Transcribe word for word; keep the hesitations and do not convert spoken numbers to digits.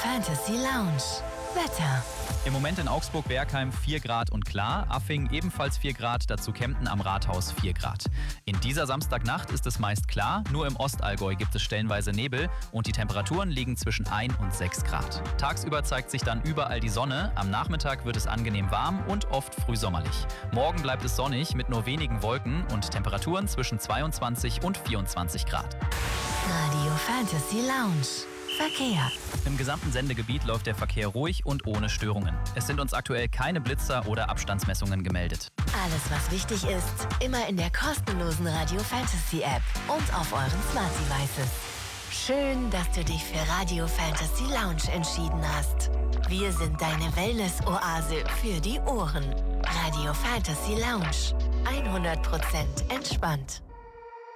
Fantasy Lounge. Wetter. Im Moment in Augsburg-Bergheim vier Grad und klar, Affing ebenfalls vier Grad, dazu Kempten am Rathaus vier Grad. In dieser Samstagnacht ist es meist klar, nur im Ostallgäu gibt es stellenweise Nebel und die Temperaturen liegen zwischen ein und sechs Grad. Tagsüber zeigt sich dann überall die Sonne, am Nachmittag wird es angenehm warm und oft frühsommerlich. Morgen bleibt es sonnig mit nur wenigen Wolken und Temperaturen zwischen zweiundzwanzig und vierundzwanzig Grad. Radio Fantasy Lounge. Verkehr. Im gesamten Sendegebiet läuft der Verkehr ruhig und ohne Störungen. Es sind uns aktuell keine Blitzer oder Abstandsmessungen gemeldet. Alles, was wichtig ist, immer in der kostenlosen Radio Fantasy App und auf euren Smart Devices. Schön, dass du dich für Radio Fantasy Lounge entschieden hast. Wir sind deine Wellness-Oase für die Ohren. Radio Fantasy Lounge. hundert Prozent entspannt.